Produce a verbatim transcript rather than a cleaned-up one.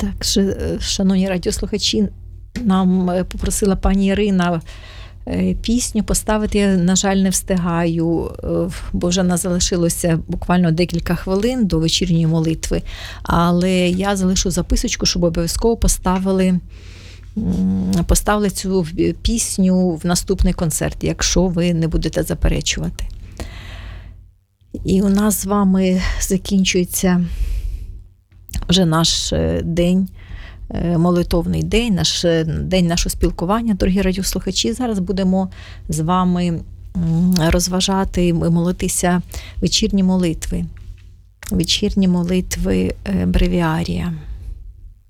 Так, шановні радіослухачі, нам попросила пані Ірина пісню поставити. Я, на жаль, не встигаю, бо вже нас залишилося буквально декілька хвилин до вечірньої молитви. Але я залишу записочку, щоб обов'язково поставили, поставили цю пісню в наступний концерт, якщо ви не будете заперечувати. І у нас з вами закінчується вже наш день, молитовний день, наш день нашого спілкування, дорогі радіослухачі. Зараз будемо з вами розважати і молитися вечірні молитви. Вечірні молитви бревіарія.